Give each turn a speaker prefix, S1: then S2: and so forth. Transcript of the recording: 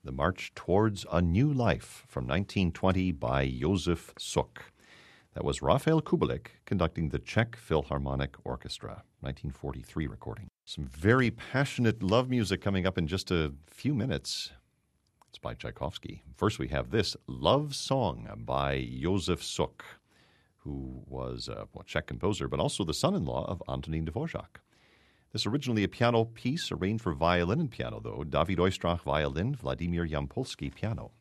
S1: The March Towards a New Life from 1920 by Josef Suk. That was Rafael Kubelik conducting the Czech Philharmonic Orchestra, 1943 recording. Some very passionate love music coming up in just a few minutes. It's by Tchaikovsky. First we have this Love Song by Josef Suk, who was a Czech composer, but also the son-in-law of Antonín Dvořák. This originally a piano piece arranged for violin and piano, though. David Oistrakh, violin, Vladimir Yampolsky, piano.